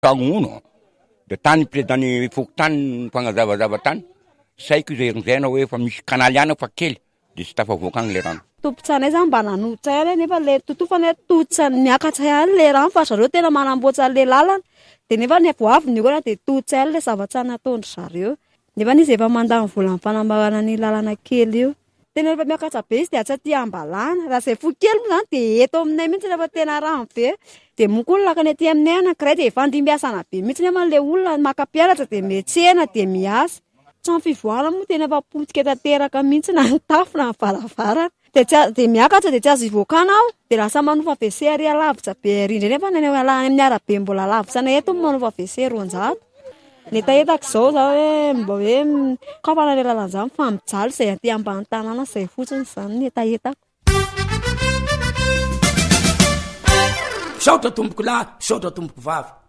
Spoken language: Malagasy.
Kagnono de tany présidany fokotany mpanazavazava tany saiko izay na hoe efa misy kanaly ihany fa kely de tsy tafavoaka agny le rano. Tompotsanay zany mba nanotsay any nefa le totofany totsany miakatra any le rano fa zareo tena manamboatra le lalana de nefa ny avoavy ny ora de totsay le zavatsy nataondry zareo nefa izy efa mandany vola fanambarana ny lalana kely io tena efa miakatra be izy de atsaty ambalana raha zay fo kely moa zany de eto aminay mihitsy rehefa tena rano be de moko ny lakany aty aminay anankiray de efa andimbiasana be mihitsy nefa le olona makapiaratra de mietsena de miasa trano fivoarana moa tena efa potika tanteraka mihitsy na ny tafo na ny varavarana de miakatra de tsy azo ivokana ao de lasa manofa WC ary alavitra be rindra nefa ny amin'ny arabe mbola lavitra na eto manofa WC 200 netahetako zao za hoe mba hoe kafana le lalana zany fa mijaly zay aty ambany tanàna zay fotsiny zany netahetako. Saotra tomboko lahy, saotra tomboko vavy.